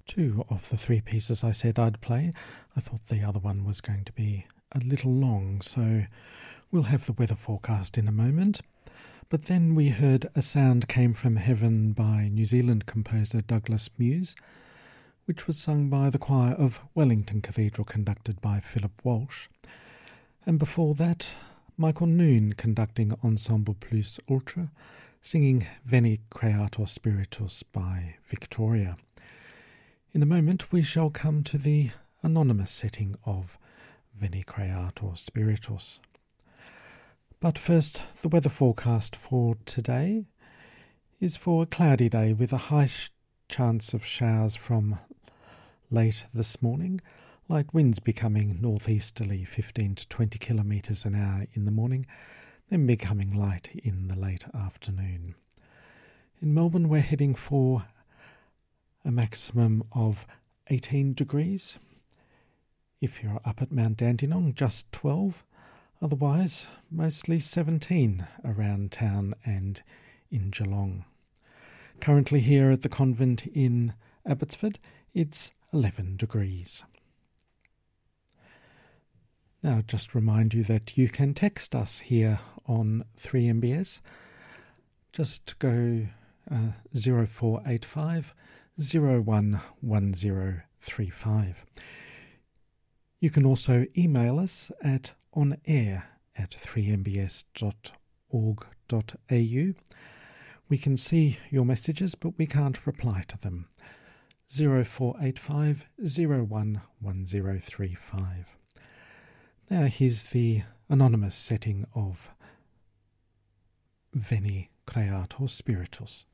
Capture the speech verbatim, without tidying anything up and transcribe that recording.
two of the three pieces I said I'd play. I thought the other one was going to be a little long, so we'll have the weather forecast in a moment. But then we heard A Sound Came From Heaven by New Zealand composer Douglas Muse, which was sung by the choir of Wellington Cathedral, conducted by Philip Walsh. And before that, Michael Noon conducting Ensemble Plus Ultra, singing Veni Creator Spiritus by Victoria. In a moment we shall come to the anonymous setting of Veni Creator Spiritus. But first, the weather forecast for today is for a cloudy day with a high sh- chance of showers from late this morning. Light winds becoming northeasterly fifteen to twenty kilometres an hour in the morning, then becoming light in the late afternoon. In Melbourne we're heading for a maximum of eighteen degrees. If you're up at Mount Dandenong, just twelve. Otherwise, mostly seventeen around town and in Geelong. Currently here at the convent in Abbotsford, it's eleven degrees. Now, just remind you that you can text us here on three M B S. Just go uh, zero four eight five zero one one zero three five. You can also email us at onair at three m b s dot org dot a u. We can see your messages, but we can't reply to them. zero four eight five zero one one zero three five. Now here's the anonymous setting of Veni Creator Spiritus.